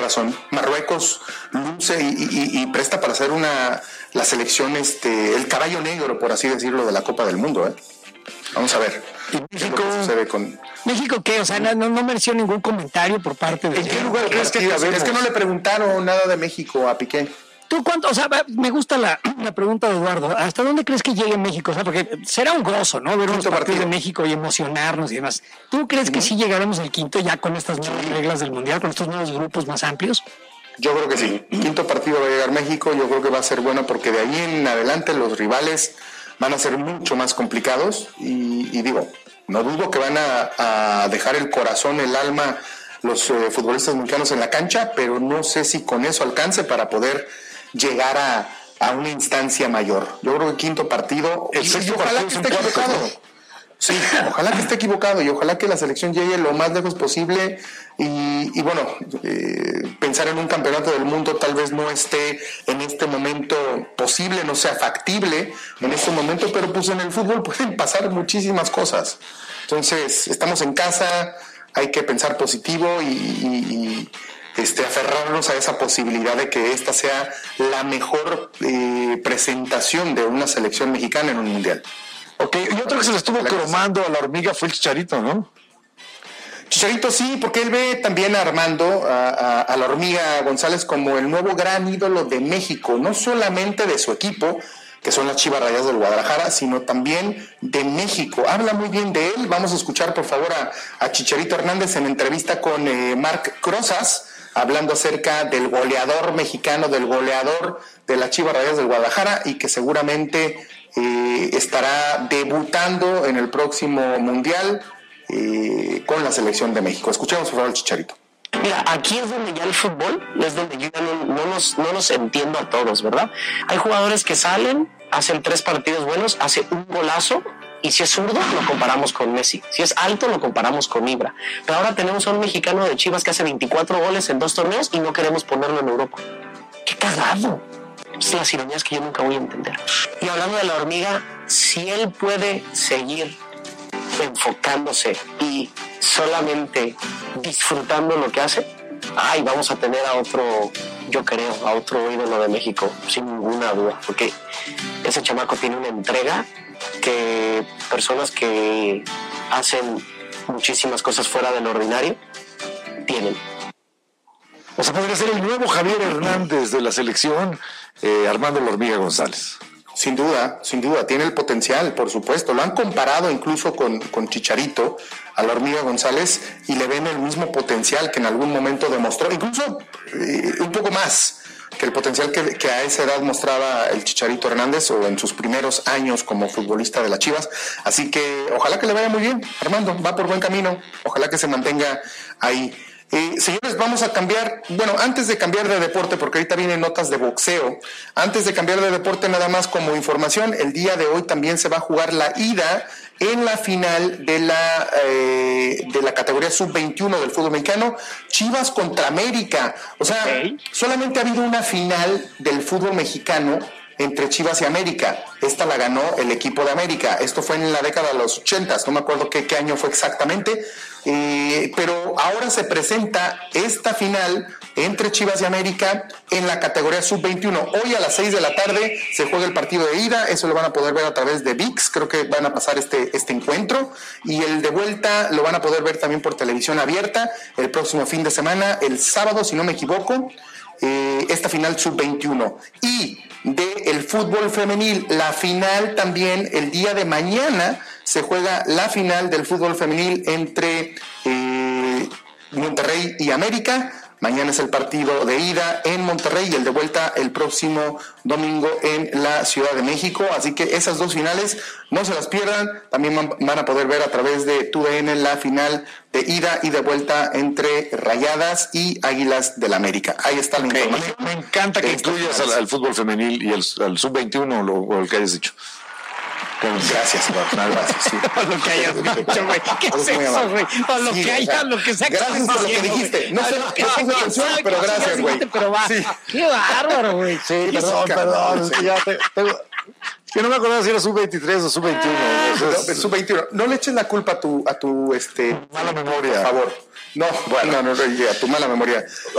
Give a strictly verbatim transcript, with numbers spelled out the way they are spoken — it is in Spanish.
razón. Marruecos luce y, y, y presta para ser una la selección, este, el caballo negro, por así decirlo, de la Copa del Mundo, ¿eh? Vamos a ver. ¿Y México? ¿Qué sucede con ¿México qué? O sea, no, no mereció ningún comentario por parte de... ¿En qué lugar crees que es que no le preguntaron nada de México a Piqué? ¿Tú cuánto? O sea, me gusta la, la pregunta de Eduardo. ¿Hasta dónde crees que llegue México? O sea, porque será un gozo, ¿no? Ver unos partidos partido. de México y emocionarnos y demás. ¿Tú crees uh-huh. que sí llegaremos al quinto ya con estas nuevas sí. reglas del Mundial, con estos nuevos grupos más amplios? Yo creo que sí. Quinto partido va a llegar México. Yo creo que va a ser bueno porque de ahí en adelante los rivales van a ser mucho más complicados. Y, y digo, no dudo que van a, a dejar el corazón, el alma, los eh, futbolistas mexicanos en la cancha, pero no sé si con eso alcance para poder llegar a, a una instancia mayor. Yo creo que quinto partido, el sexto ojalá que esté equivocado. Sí, ojalá que esté equivocado y ojalá que la selección llegue lo más lejos posible y, y bueno, eh, pensar en un campeonato del mundo tal vez no esté en este momento posible, no sea factible en este momento, pero pues en el fútbol pueden pasar muchísimas cosas. Entonces, estamos en casa, hay que pensar positivo y, y, y Este, aferrarnos a esa posibilidad de que esta sea la mejor eh, presentación de una selección mexicana en un mundial. Ok, y otro que se le estuvo cromando a la hormiga fue el Chicharito, ¿no? Chicharito sí, porque él ve también a Armando, a, a, a la hormiga González, como el nuevo gran ídolo de México, no solamente de su equipo, que son las Chivas Rayadas del Guadalajara, sino también de México. Habla muy bien de él. Vamos a escuchar, por favor, a, a Chicharito Hernández en entrevista con eh, Marc Crozas, hablando acerca del goleador mexicano, del goleador de las Chivas Rayadas del Guadalajara y que seguramente eh, estará debutando en el próximo Mundial eh, con la selección de México. Escuchemos por favor al Chicharito. Mira, aquí es donde ya el fútbol, es donde yo ya no, no, nos, no nos entiendo a todos, ¿verdad? Hay jugadores que salen, hacen tres partidos buenos, hace un golazo, y si es zurdo, lo comparamos con Messi. Si es alto, lo comparamos con Ibra. Pero ahora tenemos a un mexicano de Chivas que hace veinticuatro goles en dos torneos y no queremos ponerlo en Europa. ¡Qué cagado! Es las ironías que yo nunca voy a entender. Y hablando de la hormiga, si él puede seguir enfocándose y solamente disfrutando lo que hace, ay, vamos a tener a otro, yo creo, a otro ídolo de México, sin ninguna duda. Porque ese chamaco tiene una entrega que personas que hacen muchísimas cosas fuera del ordinario tienen. O sea, podría ser el nuevo Javier Hernández de la selección, eh, Armando la Hormiga González. Sin duda, sin duda, tiene el potencial, por supuesto. Lo han comparado incluso con, con Chicharito, a la Hormiga González, y le ven el mismo potencial que en algún momento demostró, incluso eh, un poco más que el potencial que, que a esa edad mostraba el Chicharito Hernández o en sus primeros años como futbolista de las Chivas. Así que ojalá que le vaya muy bien, Armando, va por buen camino, ojalá que se mantenga ahí. Eh, señores, vamos a cambiar, bueno, antes de cambiar de deporte, porque ahorita vienen notas de boxeo, antes de cambiar de deporte nada más como información, el día de hoy también se va a jugar la ida en la final de la eh, de la categoría sub veintiuno del fútbol mexicano, Chivas contra América. O sea, okay, solamente ha habido una final del fútbol mexicano entre Chivas y América. Esta la ganó el equipo de América. Esto fue en la década de los ochentas, no me acuerdo qué, qué año fue exactamente, eh, pero ahora se presenta esta final entre Chivas y América en la categoría sub veintiuno. Hoy a las seis de la tarde se juega el partido de ida, eso lo van a poder ver a través de V I X, creo que van a pasar este, este encuentro, y el de vuelta lo van a poder ver también por televisión abierta el próximo fin de semana, el sábado, si no me equivoco, eh, esta final sub veintiuno. Y del fútbol femenil, la final también el día de mañana se juega la final del fútbol femenil entre eh, Monterrey y América. Mañana es el partido de ida en Monterrey y el de vuelta el próximo domingo en la Ciudad de México. Así que esas dos finales no se las pierdan. También van a poder ver a través de T U D N la final de ida y de vuelta entre Rayadas y Águilas del América. Ahí está la okay, información. Me, me encanta que incluyas al, al fútbol femenil y al, al sub veintiuno o, o el que hayas dicho. Gracias, Eduardo. Gracias, sí. Por lo que hayas dicho, güey. ¿Qué es eso, güey? Por lo sí, que hayas, lo que sea. Gracias por lo que dijiste. No sé lo que atención, pero gracias, güey. Pero va. Sí. Qué bárbaro, güey. Sí, perdón, perdón. Es que ya te, tengo... Es que no me acordaba si era sub veintitrés o sub veintiuno. Entonces... No, sub veintiuno. No le eches la culpa a tu, a tu este, mala memoria. Por favor. No, bueno, no, no, no, a tu mala memoria.